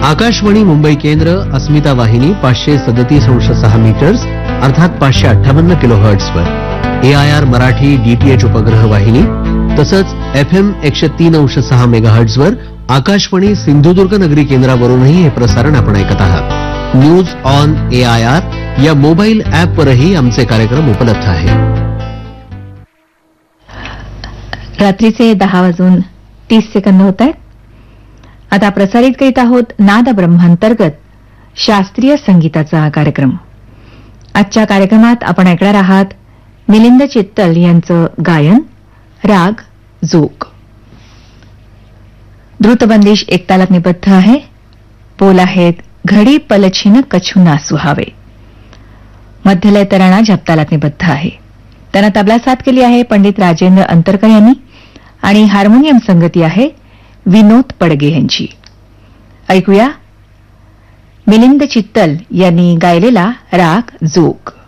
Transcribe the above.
आकाशवाणी मुंबई केंद्र, अस्मिता वाहिनी 537.6 मीटर्स अर्थात 558 किलोहर्ट्झवर, AIR मराठी DTH उपग्रह वाहिनी तसंच FM 103.6 मेगाहर्ट्झवर आकाशवाणी सिंधुदुर्ग नगरी केंद्रावरूनही हे प्रसारण आपण ऐकत आहात. न्यूज ऑन AIR या मोबाईल ॲपवरही आमचे कार्यक्रम उपलब्ध आहेत. रात्रीचे 10:30 होत आहेत. आता प्रसारित करीत आहोत नाद ब्रह्मांतर्गत शास्त्रीय संगीताचा हा कार्यक्रम. आजच्या कार्यक्रमात आपण ऐकणार आहात मिलिंद चित्तल यांचं गायन, राग जोग. द्रुतबंदिश एक तालात निबद्ध आहे. बोल आहेत घडी पलछिन कछु ना सुहावे. मध्यलय तराणा जपतालात निबद्ध आहे. त्यांना तबला साथ केली आहे पंडित राजेंद्र अंतरकर यांनी आणि हार्मोनियम संगती आहे विनोद पडगे यांची. ऐकूया मिलिंद चित्तल यांनी गायलेला राग जोग.